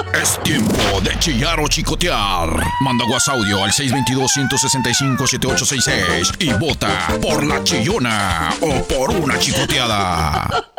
Es tiempo de chillar o chicotear. Manda WhatsApp audio al 622-165-7866 y vota por la chillona o por una chicoteada.